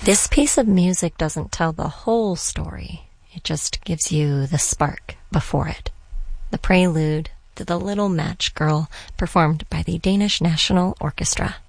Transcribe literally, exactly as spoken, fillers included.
This piece of music doesn't tell the whole story. It just gives you the spark before it. The prelude to The Little Match Girl, performed by the Danish National Orchestra.